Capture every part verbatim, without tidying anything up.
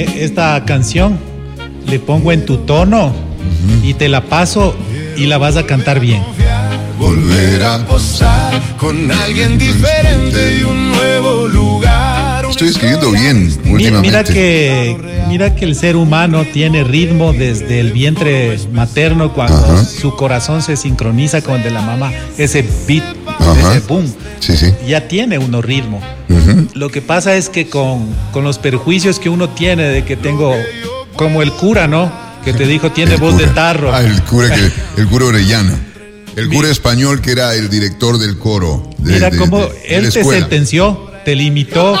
esta canción, le pongo en tu tono uh-huh. y te la paso y la vas a cantar bien. Volver a posar con alguien diferente y un nuevo lugar. Estoy escribiendo bien últimamente. Mira que, mira que el ser humano tiene ritmo desde el vientre materno cuando uh-huh. su corazón se sincroniza con el de la mamá. Ese beat, uh-huh. ese boom, sí, sí. ya tiene uno ritmo. Uh-huh. Lo que pasa es que con, con los perjuicios que uno tiene de que tengo, como el cura, ¿no? Que te dijo, tiene voz de tarro. Ah, el cura, que, el cura Orellana. El cura español que era el director del coro. De, Mira de, cómo de, de él te sentenció, te limitó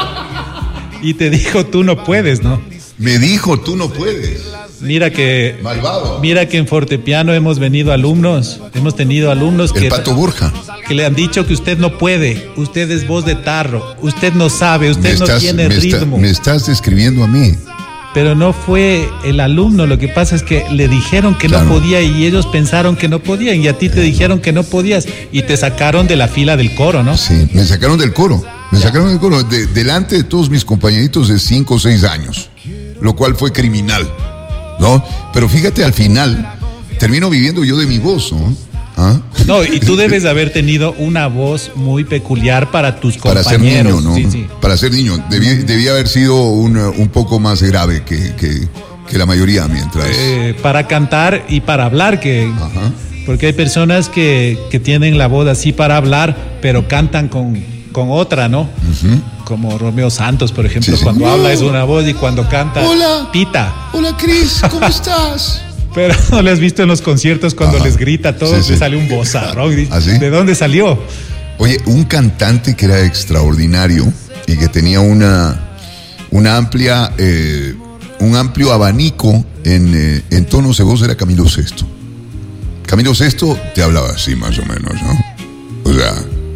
y te dijo, tú no puedes, ¿no? Me dijo, tú no puedes. Mira que, malvado. Mira que en fortepiano hemos venido alumnos, hemos tenido alumnos el que, Pato Borja. que le han dicho que usted no puede, usted es voz de tarro, usted no sabe, usted estás, no tiene me ritmo. Está, me estás describiendo a mí. Pero no fue el alumno, lo que pasa es que le dijeron que claro. no podía y ellos pensaron que no podían y a ti te dijeron que no podías y te sacaron de la fila del coro, ¿no? Sí, me sacaron del coro, me ya. sacaron del coro, de, delante de todos mis compañeritos de cinco o seis años, lo cual fue criminal, ¿no? Pero fíjate, al final termino viviendo yo de mi voz, ¿no? ¿Ah? No, y tú debes haber tenido una voz muy peculiar para tus para compañeros. Ser niño, ¿no? Sí, sí. Para ser niño, debía, debía haber sido un, un poco más grave que, que, que la mayoría mientras... Eh, para cantar y para hablar, que Ajá. porque hay personas que, que tienen la voz así para hablar, pero cantan con, con otra, ¿no? Uh-huh. Como Romeo Santos, por ejemplo, sí, sí. cuando no. habla es una voz y cuando canta, hola, pita. Hola, Cris, ¿cómo estás? Pero no le has visto en los conciertos cuando Ajá. les grita a todos, sí, sí. le sale un vozarrón. ¿Ah, sí? ¿De dónde salió? Oye, un cantante que era extraordinario y que tenía una, una amplia, eh, un amplio abanico en, eh, en tonos de voz era Camilo Sesto. Camilo Sesto te hablaba así más o menos, ¿no? O sea,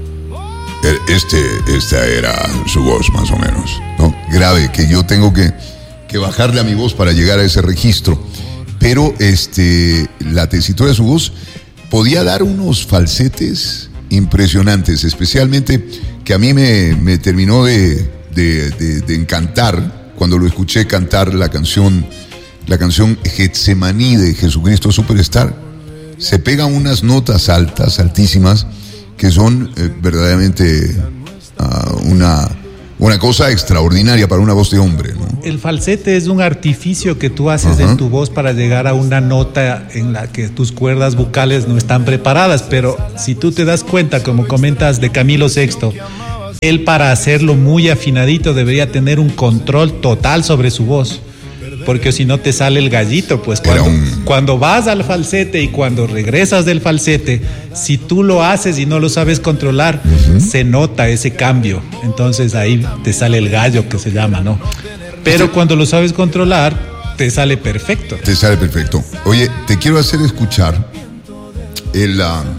este, esta era su voz más o menos, ¿no? Grave, que yo tengo que, que bajarle a mi voz para llegar a ese registro. Pero este, la tesitura de su voz podía dar unos falsetes impresionantes, especialmente que a mí me, me terminó de, de, de, de encantar cuando lo escuché cantar la canción, la canción Getsemaní de Jesucristo Superstar. Se pegan unas notas altas, altísimas, que son eh, verdaderamente uh, una... Una cosa extraordinaria para una voz de hombre, ¿no? El falsete es un artificio que tú haces uh-huh. en tu voz para llegar a una nota en la que tus cuerdas vocales no están preparadas, pero si tú te das cuenta, como comentas de Camilo Sexto, él para hacerlo muy afinadito debería tener un control total sobre su voz, porque si no te sale el gallito, pues cuando, un... cuando vas al falsete y cuando regresas del falsete, si tú lo haces y no lo sabes controlar, uh-huh. se nota ese cambio, entonces ahí te sale el gallo que se llama, ¿no? Pero cuando lo sabes controlar, te sale perfecto. Te sale perfecto. Oye, te quiero hacer escuchar el... Uh...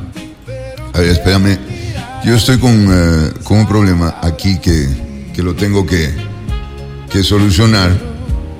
A ver, espérame, yo estoy con, uh, con un problema aquí que, que lo tengo que, que solucionar.